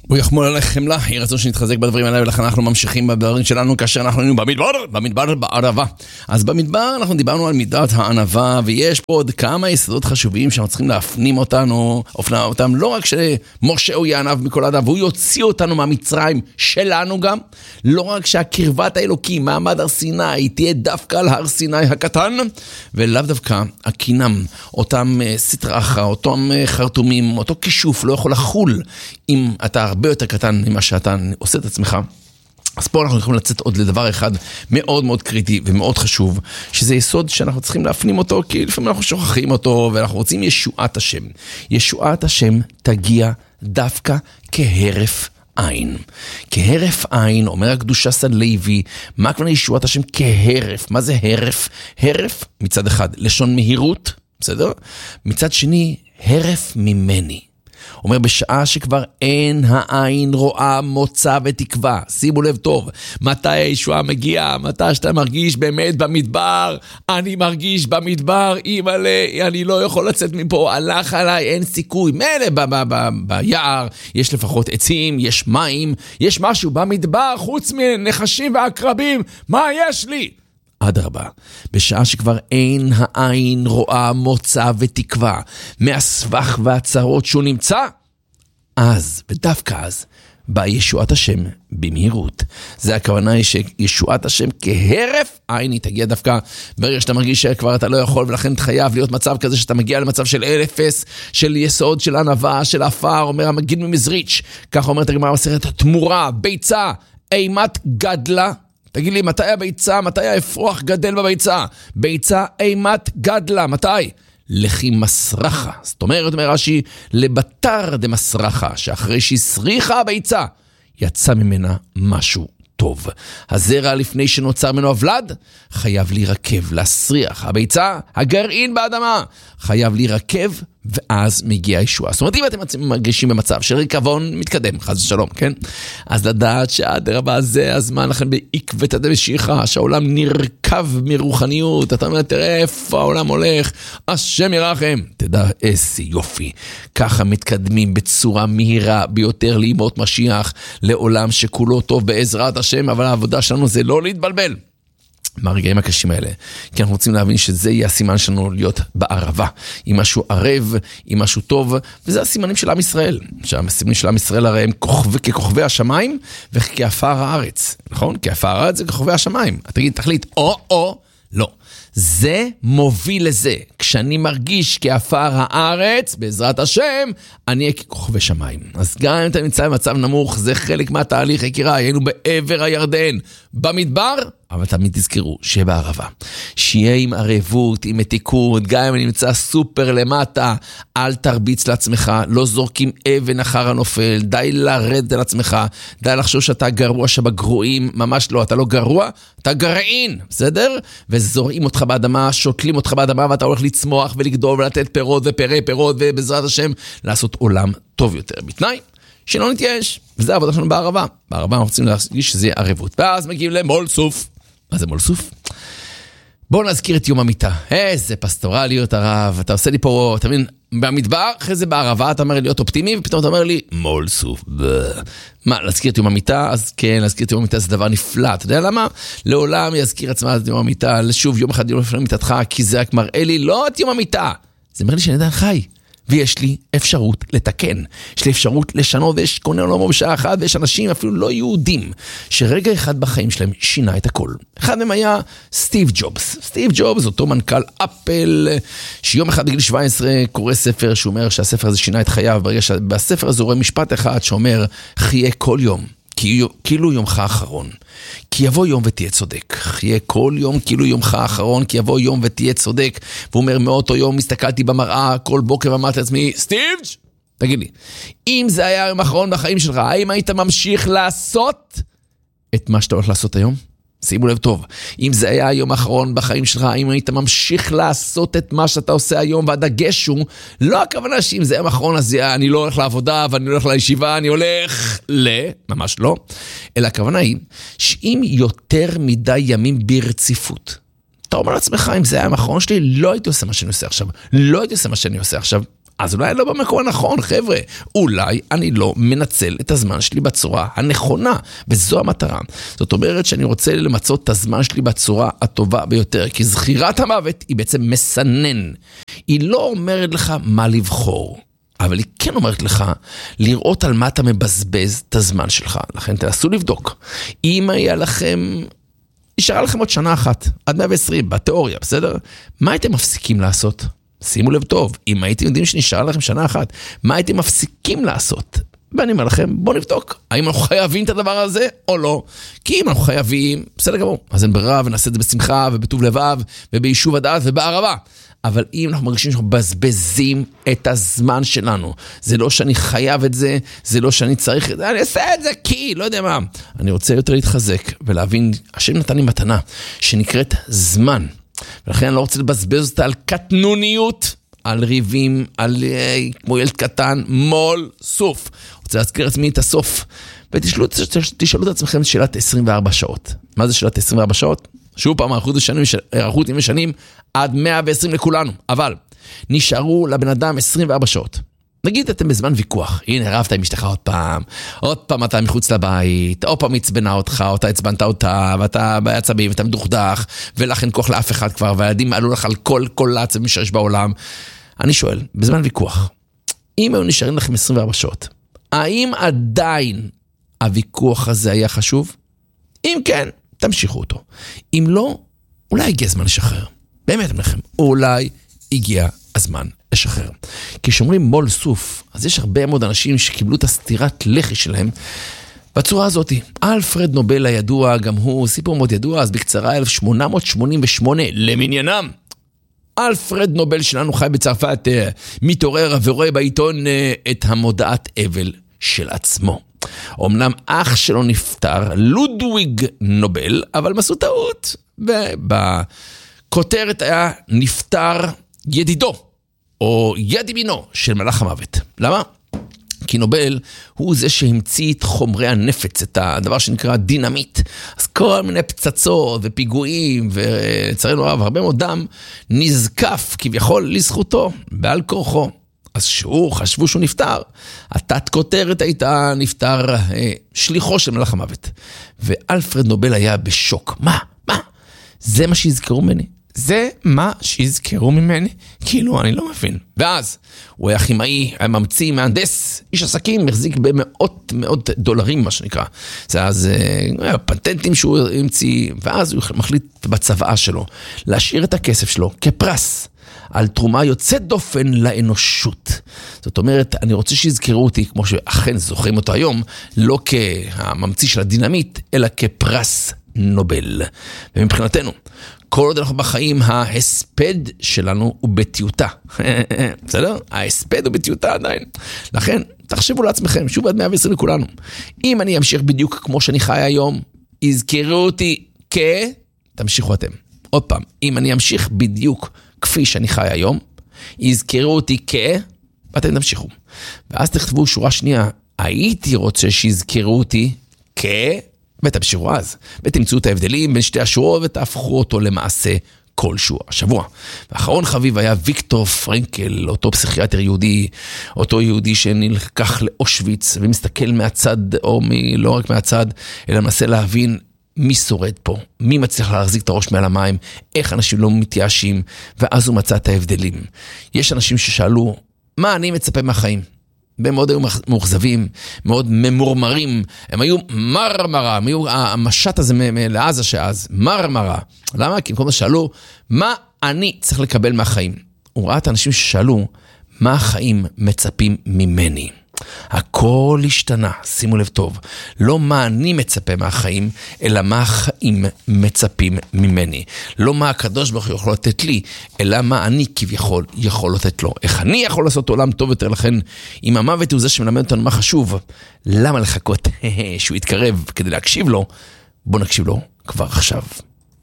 הוא יחמול עליכם לה, יהיה רצון שנתחזק בדברים האלה, ולכן אנחנו ממשיכים בדברים שלנו כאשר אנחנו היינו במדבר בערבה. אז במדבר אנחנו דיברנו על מידת הענבה, ויש פה עוד כמה יסודות חשובים שאנחנו צריכים להפנים אותם, לא רק שמשה הוא יענב מכל עדה, והוא יוציא אותנו מהמצרים שלנו גם, לא רק שהקרבת האלוקים, מעמד הר סיני, תהיה דווקא על הר סיני הקטן, ולאו דווקא הקינם, אותם סטרחה, אותם חרטומים, אותו כישוף לא יכול לחול אם אתה הרבה יותר קטן ממה שאתה עושה את עצמך. אז פה אנחנו יכולים לצאת עוד לדבר אחד מאוד מאוד קריטי ומאוד חשוב, שזה יסוד שאנחנו צריכים להפנים אותו, כי לפעמים אנחנו שוכחים אותו, ואנחנו רוצים ישועת השם. ישועת השם תגיע דווקא כהרף עין. כהרף עין, אומר הקדושה סלוי, מה כבר ישועת השם כהרף? מה זה הרף? הרף מצד אחד לשון מהירות, בסדר? מצד שני, הרף ממני. אומר בשעה שכבר אין העין רואה מוצא ותקווה. שימו לב טוב, מתי הישועה מגיעה? מתי שאתה מרגיש באמת במדבר? אני מרגיש במדבר, אימא'לה, אני לא יכול לצאת מפה, הלך עליי, אין סיכוי. מלא ביער, יש לפחות עצים, יש מים, יש משהו במדבר חוץ מנחשים ועקרבים. מה יש לי? אדרבה, בשעה שכבר אין העין רואה מוצא ותקווה מהסבך והצרות שהוא נמצא, אז, ודווקא אז, באה ישועת השם במהירות. זה הכוונה היא שישועת השם כהרף עין היא תגיע דווקא ברגע שאתה מרגיש שכבר אתה לא יכול, ולכן אתה חייב להיות מצב כזה שאתה מגיע למצב של אפס, של יסוד, של ענווה, של אפר, אומר המגיד ממזריץ', כך אומרת הגמרא במסכת תמורה, ביצה, אימת גדלה. תגיד לי, מתי הביצה? מתי האפרוח גדל בביצה? ביצה אימת גדלה, מתי? לכי מסרחה. זאת אומרת, אומר רש"י, לבטר דמסרחה, שאחרי שהסריחה הביצה, יצא ממנה משהו טוב. הזרע לפני שנוצר ממנו הוולד, חייב להירקב, להסריח. הביצה, הגרעין באדמה, חייב להירקב, ואז מגיע ישועה. זאת אומרת, אם אתם מרגישים במצב של ריקבון מתקדם, חס ושלום, כן? אז לדעת שהדרבה זה הזמן לכם בעקבת הדמשיכה, שהעולם נרקב מרוחניות, אתה אומר, תראה איפה העולם הולך, השם ירחם. תדע איזה יופי. ככה מתקדמים בצורה מהירה ביותר לימות משיח, לעולם שכולו טוב בעזרת השם, אבל העבודה שלנו זה לא להתבלבל מהרגעים הקשים האלה, כי אנחנו רוצים להבין שזה יהיה הסימן שלנו להיות בערבה, עם משהו ערב, עם משהו טוב, וזה הסימנים של עם ישראל, שהסימנים של עם ישראל הרי הם ככוכבי השמיים, וכעפר הארץ, נכון? כעפר הארץ זה ככוכבי השמיים, תגיד, תחליט, או, לא. זה מוביל לזה, כשאני מרגיש כעפר הארץ, בעזרת השם, אני אהיה ככוכבי שמיים. אז גם אם אתה נמצא במצב נמוך, זה חלק מהתהליך, יקירה, היינו בעבר הירדן, במדבר, אבל תמיד תזכרו, שיהיה בערבה. שיהיה עם ערבות, עם מתיקות, גם אם אני נמצא סופר למטה, אל תרביץ לעצמך, לא זורקים אבן אחר הנופל, די לרד על עצמך, די לחשוב שאתה גרוע שבגרועים, ממש לא, אתה לא גרוע, אתה גרעין, בסדר? וזורעים אותך באדמה, שותלים אותך באדמה, ואתה הולך לצמוח ולגדול ולתת פירות ופרי פירות, ובעזרת השם לעשות עולם טוב יותר. בתנאי שלא נתייאש, וזה העבודה שלנו בערבה. בערבה אנחנו רוצים להרגיש שזה יהיה ערבות. ואז מגיעים למול סוף. מה זה מול סוף? בואו נזכיר את יום המיטה. איזה פסטורליות הרב, אתה עושה לי פה, אתה מבין, במדבר, אחרי זה בערבה, אתה אומר לי להיות אופטימי, ופתאום אתה אומר לי, מול סוף. מה, להזכיר את יום המיטה? אז כן, להזכיר את יום המיטה זה דבר נפלא. אתה יודע למה? לעולם יזכיר עצמה את יום המיטה, לשוב יום אחד יום לפני מיטתך, כי זה רק מראה לי לא את יום המיטה. זה מראה לי שאני עדיין חי. ויש לי אפשרות לתקן, יש לי אפשרות לשנות, ויש קונה עולמו בשעה אחת, ויש אנשים אפילו לא יהודים, שרגע אחד בחיים שלהם שינה את הכל. אחד מהם היה סטיב ג'ובס. סטיב ג'ובס, אותו מנכ"ל אפל, שיום אחד בגיל 17 קורא ספר, שאומר שהספר הזה שינה את חייו, ברגע שבספר הזה הוא רואה משפט אחד שאומר, חיה כל יום, כאילו יומך האחרון, כי יבוא יום ותהיה צודק. חיה כל יום כאילו יומך האחרון, כי יבוא יום ותהיה צודק. והוא אומר, מאותו יום הסתכלתי במראה כל בוקר ואמרתי לעצמי, סטיב, תגיד לי, אם זה היה היום האחרון בחיים שלך, האם היית ממשיך לעשות את מה שאתה הולך לעשות היום? שימו לב טוב, אם זה היה היום האחרון בחיים שלך, האם היית ממשיך לעשות את מה שאתה עושה היום, והדגש הוא, לא הכוונה שאם זה היום האחרון, אז אני לא הולך לעבודה, ואני לא הולך לישיבה, אני הולך ממש לא, אלא הכוונה היא, שאם יותר מדי ימים ברציפות, אתה אומר לעצמך, אם זה היה היום האחרון שלי, לא הייתי עושה מה שאני עושה עכשיו, אז אולי לא במקום הנכון, חבר'ה. אולי אני לא מנצל את הזמן שלי בצורה הנכונה, וזו המטרה. זאת אומרת שאני רוצה למצות את הזמן שלי בצורה הטובה ביותר, כי זכירת המוות היא בעצם מסנן. היא לא אומרת לך מה לבחור, אבל היא כן אומרת לך לראות על מה אתה מבזבז את הזמן שלך. לכן תנסו לבדוק. אם היה לכם, נשארה לכם עוד שנה אחת, עד 120, בתיאוריה, בסדר? מה הייתם מפסיקים לעשות? שימו לב טוב, אם הייתם יודעים שנשארה לכם שנה אחת, מה הייתם מפסיקים לעשות? ואני אומר לכם, בואו נבדוק, האם אנחנו חייבים את הדבר הזה או לא? כי אם אנחנו חייבים, בסדר גמור, אז אין ברירה ונעשה את זה בשמחה ובטוב לבב וביישוב הדעת ובערבה. אבל אם אנחנו מרגישים שאנחנו בזבזים את הזמן שלנו, זה לא שאני חייב את זה, זה לא שאני צריך את זה, אני אעשה את זה כי, לא יודע מה. אני רוצה יותר להתחזק ולהבין, השם נתן לי מתנה שנקראת זמן. ולכן אני לא רוצה לבזבז אותה על קטנוניות, על ריבים, על כמו ילד קטן, מול, סוף. רוצה להזכיר עצמי את הסוף. ותשאלו את עצמכם שאלת 24 שעות. מה זה שאלת 24 שעות? שוב פעם, הערכות ימי שנים עד 120 לכולנו. אבל נשארו לבן אדם 24 שעות. נגיד אתם בזמן ויכוח, הנה רבת עם אשתך עוד פעם אתה מחוץ לבית, עוד פעם הצבנה אותך, או אתה הצבנת אותה, ואתה בעצבים, ואתה מדוכדך, ולכן כוח לאף אחד כבר, והילדים עלו לך על כל העצבים שיש בעולם. אני שואל, בזמן ויכוח, אם היו נשארים לכם 24 שעות, האם עדיין הוויכוח הזה היה חשוב? אם כן, תמשיכו אותו. אם לא, אולי הגיע הזמן לשחרר. באמת לכם, אולי הגיע הזמן לשחרר. כי שאומרים מול סוף, אז יש הרבה מאוד אנשים שקיבלו את הסתירת לחי שלהם בצורה הזאת. אלפרד נובל הידוע, גם הוא סיפור מאוד ידוע, אז בקצרה 1888 למניינם. אלפרד נובל שלנו חי בצרפת, מתעורר ורואה בעיתון את המודעת אבל של עצמו. אמנם אח שלו נפטר, לודוויג נובל, אבל מסו טעות. ובכותרת היה נפטר ידידו, או יד ימינו של מלאך המוות. למה? כי נובל הוא זה שהמציא את חומרי הנפץ, את הדבר שנקרא דינמיט. אז כל מיני פצצות ופיגועים, ולצערנו הרב, הרבה מאוד דם נזקף כביכול לזכותו, בעל כורחו. אז חשבו שהוא נפטר, התת כותרת הייתה נפטר שליחו של מלאך המוות. ואלפרד נובל היה בשוק. מה? זה מה שיזכרו ממני? זה מה שיזכרו ממני? כאילו, אני לא מבין. ואז, הוא היה כימאי, היה ממציא, מהנדס, איש עסקים, מחזיק במאות דולרים, מה שנקרא. זה אז פטנטים שהוא המציא, ואז הוא מחליט בצבאה שלו, להשאיר את הכסף שלו כפרס, על תרומה יוצאת דופן לאנושות. זאת אומרת, אני רוצה שיזכרו אותי, כמו שאכן זוכרים אותו היום, לא כהממציא של הדינמיט, אלא כפרס נובל. ומבחינתנו, כל עוד אנחנו בחיים, ההספד שלנו הוא בטיוטה. בסדר? ההספד הוא בטיוטה עדיין. לכן, תחשבו לעצמכם, שוב עד 120 לכולנו. אם אני אמשיך בדיוק כמו שאני חי היום, יזכרו אותי תמשיכו אתם. עוד פעם, אם אני אמשיך בדיוק כפי שאני חי היום, יזכרו אותי ואתם תמשיכו. ואז תכתבו שורה שנייה, הייתי רוצה שיזכרו אותי ותמשיכו אז, ותמצאו את ההבדלים בין שתי השורות ותהפכו אותו למעשה כלשהו השבוע. ואחרון חביב היה ויקטור פרנקל, אותו פסיכיאטר יהודי, אותו יהודי שנלקח לאושוויץ ומסתכל מהצד, או לא רק מהצד, אלא מנסה להבין מי שורד פה, מי מצליח להחזיק את הראש מעל המים, איך אנשים לא מתייאשים, ואז הוא מצא את ההבדלים. יש אנשים ששאלו, מה אני מצפה מהחיים? והם מאוד היו מאוכזבים, מאוד ממורמרים, הם היו מרמרה, הם היו המשט הזה לעזה שאז, מרמרה. למה? כי במקום שאלו, מה אני צריך לקבל מהחיים? הוא ראה את האנשים ששאלו, מה החיים מצפים ממני? הכל השתנה, שימו לב טוב, לא מה אני מצפה מהחיים, אלא מה החיים מצפים ממני. לא מה הקדוש ברוך הוא יכול לתת לי, אלא מה אני כביכול יכול לתת לו. איך אני יכול לעשות עולם טוב יותר, לכן אם המוות הוא זה שמלמד אותנו מה חשוב, למה לחכות שהוא יתקרב כדי להקשיב לו? בוא נקשיב לו כבר עכשיו.